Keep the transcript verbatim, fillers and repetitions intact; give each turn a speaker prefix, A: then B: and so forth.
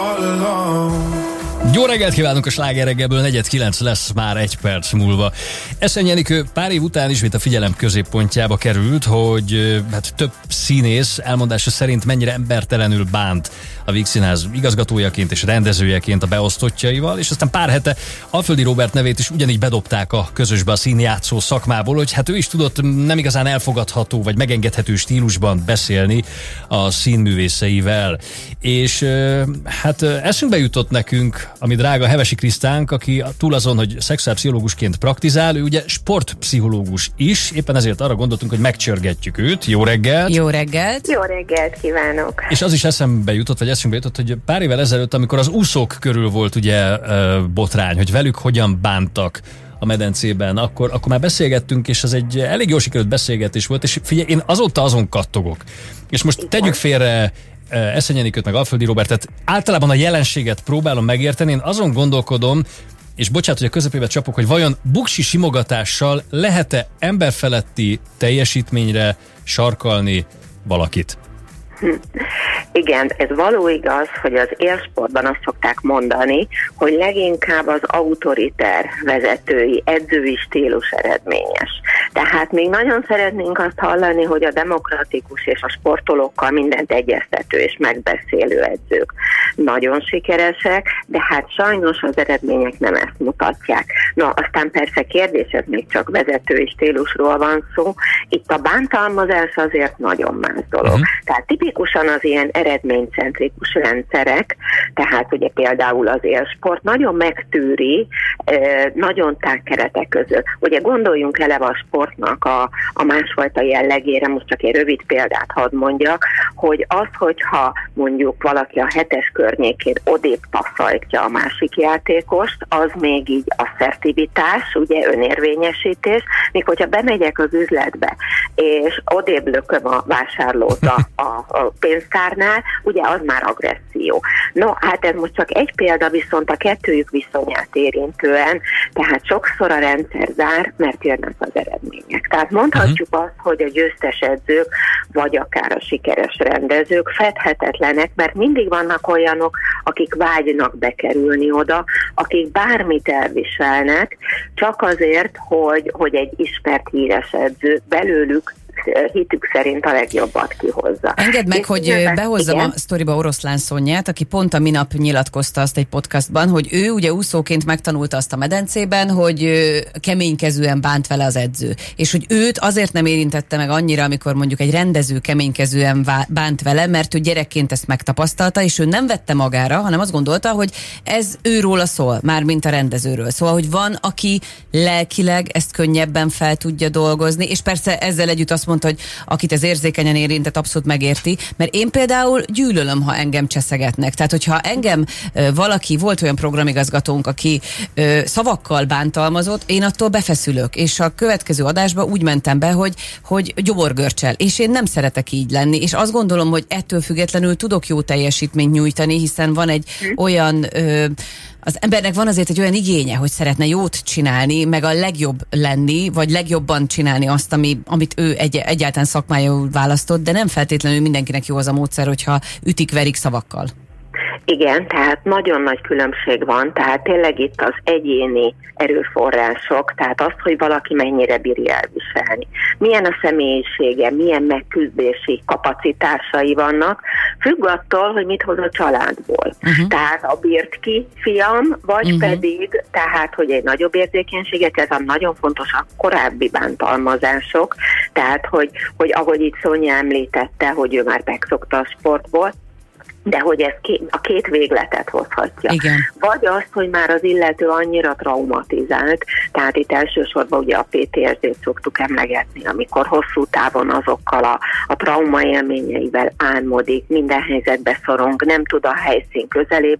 A: Jó reggelt kívánunk a Sláger reggelből, negyed kilenc lesz már egy perc múlva. Eszeny Enikő pár év után ismét a figyelem középpontjába került, hogy hát több színész elmondása szerint mennyire embertelenül bánt a Víg Színház igazgatójaként és rendezőjeként a beosztottjaival, és aztán pár hete Alföldi Róbert nevét is ugyanígy bedobták a közösbe a színjátszó szakmából, hogy hát ő is tudott nem igazán elfogadható vagy megengedhető stílusban beszélni a színművészeivel. És hát eszünkbe jutott nekünk ami drága Hevesi Krisztánk, aki túl azon, hogy szexuálpszichológusként praktizál, ő ugye sportpszichológus is, éppen ezért arra gondoltunk, hogy megcsörgetjük őt. Jó reggelt!
B: Jó reggelt!
C: Jó reggelt kívánok!
A: És az is eszembe jutott, vagy eszünkbe jutott, hogy pár évvel ezelőtt, amikor az úszók körül volt ugye botrány, hogy velük hogyan bántak a medencében, akkor, akkor már beszélgettünk, és az egy elég jól sikerült beszélgetés volt, és figyelj, én azóta azon kattogok. És most tegyük félre Eszeny Enikőt meg Alföldi Róbertet, általában a jelenséget próbálom megérteni, én azon gondolkodom, és bocsánat, hogy a közepébe csapok, hogy vajon buksi simogatással lehet-e emberfeletti teljesítményre sarkalni valakit?
C: Hm. Igen, ez való igaz, hogy az élsportban azt szokták mondani, hogy leginkább az autoriter vezetői, edzői stílus eredményes. Tehát még nagyon szeretnénk azt hallani, hogy a demokratikus és a sportolókkal mindent egyeztető és megbeszélő edzők nagyon sikeresek, de hát sajnos az eredmények nem ezt mutatják. Na, aztán persze kérdés, ez még csak vezetői stílusról van szó. Itt a bántalmazás azért nagyon más dolog. Uh-huh. Tehát tipikusan az ilyen eredménycentrikus rendszerek, tehát ugye például az élsport nagyon megtűri, nagyon tág keretek között. Ugye gondoljunk eleve a sportnak a, a másfajta jellegére, most csak egy rövid példát hadd mondjak, hogy az, hogyha mondjuk valaki a hetes környékén odébb passzolja a másik játékost, az még így asszertivitás, ugye önérvényesítés, míg hogyha bemegyek az üzletbe, és odébb lököm a vásárlót a, a, a pénztárnál, ugye az már agresszió. No, hát ez most csak egy példa, viszont a kettőjük viszonyát érintően, tehát sokszor a rendszer zár, mert jönnek az eredmények. Tehát mondhatjuk uh-huh. azt, hogy a győztes edzők, vagy akár a sikeres rendezők fedhetetlenek, mert mindig vannak olyanok, akik vágynak bekerülni oda, akik bármit elviselnek, csak azért, hogy, hogy egy ismert híres edző belőlük hitük szerint a legjobbat kihozza.
B: Engedd meg, és hogy behozzam igen? a sztoriba Oroszlán Szonyát, aki pont a minap nyilatkozta azt egy podcastban, hogy ő ugye úszóként megtanulta azt a medencében, hogy keménykezően bánt vele az edző. És hogy őt azért nem érintette meg annyira, amikor mondjuk egy rendező keménykezően bánt vele, mert ő gyerekként ezt megtapasztalta, és ő nem vette magára, hanem azt gondolta, hogy ez őróla szól, mármint a rendezőről. Szóval, hogy van, aki lelkileg ezt könnyebben fel tudja dolgozni, és persze ezzel együtt azt mondta, hogy akit ez érzékenyen érintett, abszolút megérti, mert én például gyűlölöm, ha engem cseszegetnek. Tehát, hogyha engem ö, valaki, volt olyan programigazgatónk, aki ö, szavakkal bántalmazott, én attól befeszülök, és a következő adásba úgy mentem be, hogy, hogy gyoborgörcsel, és én nem szeretek így lenni, és azt gondolom, hogy ettől függetlenül tudok jó teljesítményt nyújtani, hiszen van egy olyan ö, az embernek van azért egy olyan igénye, hogy szeretne jót csinálni, meg a legjobb lenni, vagy legjobban csinálni azt, ami, amit ő egy, egyáltalán szakmájául választott, de nem feltétlenül mindenkinek jó az a módszer, hogyha ütik-verik szavakkal.
C: Igen, tehát nagyon nagy különbség van, tehát tényleg itt az egyéni erőforrások, tehát az, hogy valaki mennyire bírja elviselni. Milyen a személyisége, milyen megküzdési kapacitásai vannak, függ attól, hogy mit hoz a családból. Uh-huh. Tehát a bírt ki fiam, vagy uh-huh. pedig, tehát, hogy egy nagyobb érzékenységet, ez a nagyon fontos a korábbi bántalmazások, tehát, hogy, hogy ahogy itt Szonya említette, hogy ő már megszokta a sportból, de hogy ez ké, a két végletet hozhatja.
B: Igen.
C: Vagy azt, hogy már az illető annyira traumatizált, tehát itt elsősorban ugye a pé té es dét szoktuk emlegetni, amikor hosszú távon azokkal a, a trauma élményeivel álmodik, minden helyzetbe szorong, nem tud a helyszín közelébe